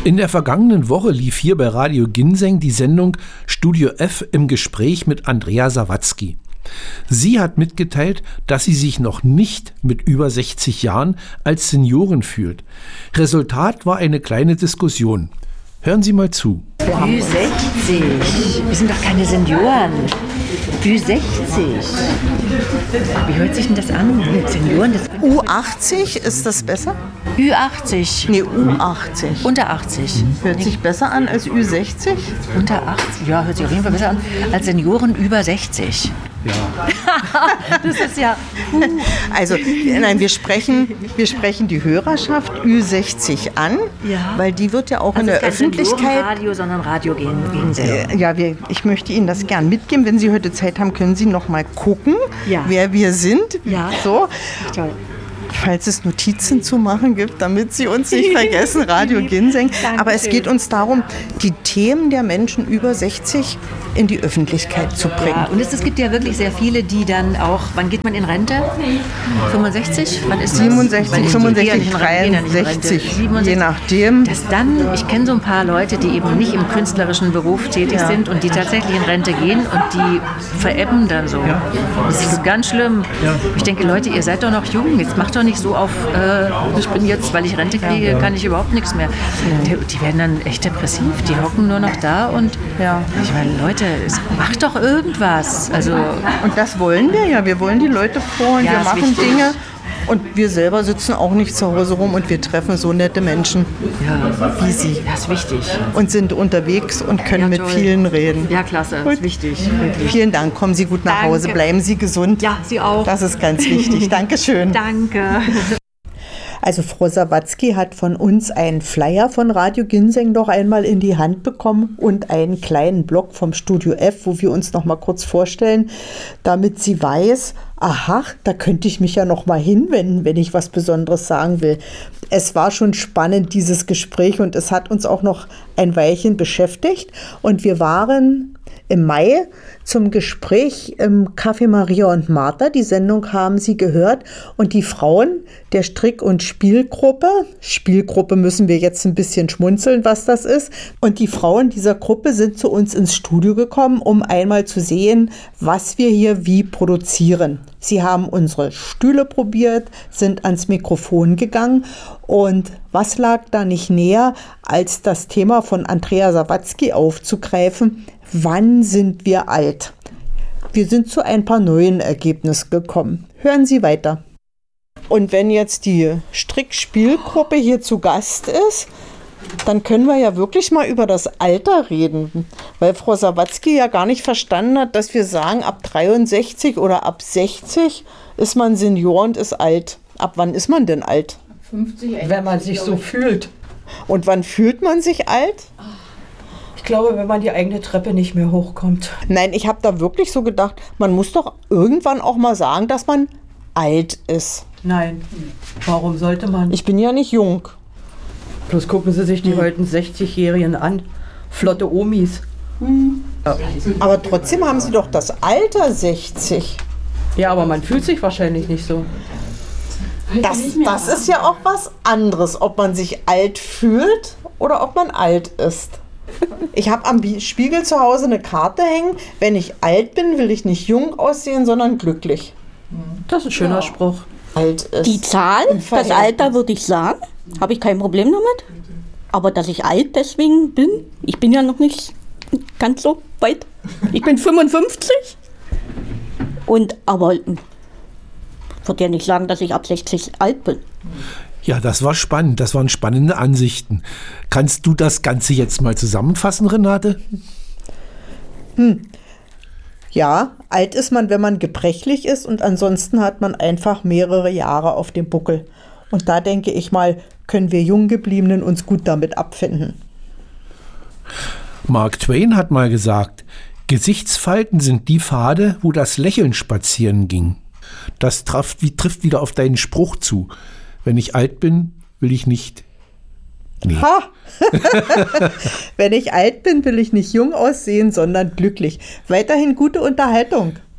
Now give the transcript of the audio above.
In der vergangenen Woche lief hier bei Radio Ginseng die Sendung Studio F im Gespräch mit Andrea Sawatzki. Sie hat mitgeteilt, dass sie sich noch nicht mit über 60 Jahren als Seniorin fühlt. Resultat war eine kleine Diskussion. Hören Sie mal zu. Ü60. Wir sind doch keine Senioren. Ü60. Wie hört sich denn das an mit Senioren? U80, ist das besser? Ü80. Nee, U80. Unter 80. Hört sich besser an als Ü60? Unter 80, ja, hört sich auf jeden Fall besser an als Senioren über 60. Ja. Das ist ja... Also, nein, wir sprechen die Hörerschaft Ü60 an, ja. Weil die wird ja auch in der Öffentlichkeit... Nicht Radio, sondern Radio Ginseng. Ja, ich möchte Ihnen das gern mitgeben. Wenn Sie heute Zeit haben, können Sie noch mal gucken, wer wir sind. Ja. So. Toll. Falls es Notizen zu machen gibt, damit Sie uns nicht vergessen, Radio Ginseng. Aber es geht uns darum, die Themen der Menschen über 60 in die Öffentlichkeit zu bringen. Ja, und es gibt ja wirklich sehr viele, die dann auch, wann geht man in Rente? 65? Wann ist das? 67, 65, 63, je nachdem. Dass dann, ich kenne so ein paar Leute, die eben nicht im künstlerischen Beruf tätig sind und die tatsächlich in Rente gehen und die verebben dann so. Ja. Das ist ganz schlimm. Ja. Ich denke, Leute, ihr seid doch noch jung, jetzt macht doch nicht so auf, ich bin jetzt, weil ich Rente kriege, kann ich überhaupt nichts mehr. Die werden dann echt depressiv, die hocken nur noch da und ich meine, Leute, macht doch irgendwas. Also, und das wollen wir ja, wir wollen die Leute vor und wir machen Dinge. Und wir selber sitzen auch nicht zu Hause rum und wir treffen so nette Menschen wie Sie. Das ist wichtig. Und sind unterwegs und können mit vielen reden. Ja, klasse, das ist wichtig. Wirklich. Vielen Dank, kommen Sie gut nach Hause, bleiben Sie gesund. Ja, Sie auch. Das ist ganz wichtig. Dankeschön. Danke. Also Frau Sawatzki hat von uns einen Flyer von Radio Ginseng noch einmal in die Hand bekommen und einen kleinen Blog vom Studio F, wo wir uns noch mal kurz vorstellen, damit sie weiß, aha, da könnte ich mich ja noch mal hinwenden, wenn ich was Besonderes sagen will. Es war schon spannend, dieses Gespräch, und es hat uns auch noch ein Weilchen beschäftigt. Und wir waren im Mai zum Gespräch im Café Maria und Martha. Die Sendung haben Sie gehört. Und die Frauen der Strick- und Spielgruppe müssen wir jetzt ein bisschen schmunzeln, was das ist. Und die Frauen dieser Gruppe sind zu uns ins Studio gekommen, um einmal zu sehen, was wir hier wie produzieren. Sie haben unsere Stühle probiert, sind ans Mikrofon gegangen. Und was lag da nicht näher, als das Thema von Andrea Sawatzki aufzugreifen? Wann sind wir alt? Wir sind zu ein paar neuen Ergebnissen gekommen. Hören Sie weiter. Und wenn jetzt die Strickspielgruppe hier zu Gast ist, dann können wir ja wirklich mal über das Alter reden. Weil Frau Sawatzki ja gar nicht verstanden hat, dass wir sagen, ab 63 oder ab 60 ist man Senior und ist alt. Ab wann ist man denn alt? 50, wenn man sich so fühlt. Und wann fühlt man sich alt? Ich glaube, wenn man die eigene Treppe nicht mehr hochkommt. Nein, ich habe da wirklich so gedacht, man muss doch irgendwann auch mal sagen, dass man alt ist. Nein, warum sollte man? Ich bin ja nicht jung. Bloß gucken Sie sich die heutigen 60-Jährigen an. Flotte Omis. Ja. Aber trotzdem haben Sie doch das Alter 60. Ja, aber man fühlt sich wahrscheinlich nicht so. Das ist ja auch was anderes, ob man sich alt fühlt oder ob man alt ist. Ich habe am Spiegel zu Hause eine Karte hängen. Wenn ich alt bin, will ich nicht jung aussehen, sondern glücklich. Das ist ein schöner Spruch. Alt ist. Die Zahl, das Alter würde ich sagen, habe ich kein Problem damit. Aber dass ich alt deswegen bin, ich bin ja noch nicht ganz so weit. Ich bin 55. Aber ich würde ja nicht sagen, dass ich ab 60 alt bin. Ja, das war spannend. Das waren spannende Ansichten. Kannst du das Ganze jetzt mal zusammenfassen, Renate? Ja, alt ist man, wenn man gebrechlich ist, und ansonsten hat man einfach mehrere Jahre auf dem Buckel. Und da denke ich mal, können wir Junggebliebenen uns gut damit abfinden. Mark Twain hat mal gesagt, Gesichtsfalten sind die Pfade, wo das Lächeln spazieren ging. Das trifft wieder auf deinen Spruch zu. Wenn ich alt bin, will ich nicht. Nee. Ha! Wenn ich alt bin, will ich nicht jung aussehen, sondern glücklich. Weiterhin gute Unterhaltung.